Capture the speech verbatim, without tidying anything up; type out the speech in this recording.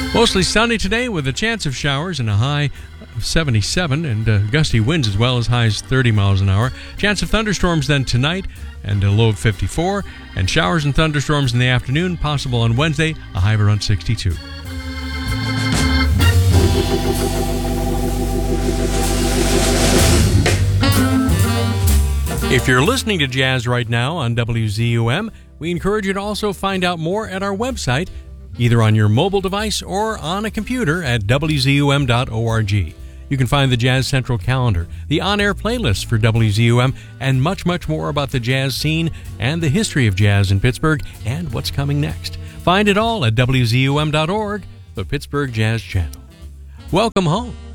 Mostly sunny today with a chance of showers and a high of seventy-seven, and uh, gusty winds as well, as high as thirty miles an hour. Chance of thunderstorms then tonight and a low of fifty-four, and showers and thunderstorms in the afternoon possible on Wednesday, a high of around sixty-two. If you're listening to jazz right now on W Z U M, we encourage you to also find out more at our website, either on your mobile device or on a computer at W Z U M dot org. You can find the Jazz Central calendar, the on-air playlist for W Z U M, and much, much more about the jazz scene and the history of jazz in Pittsburgh and what's coming next. Find it all at W Z U M dot org, the Pittsburgh Jazz Channel. Welcome home.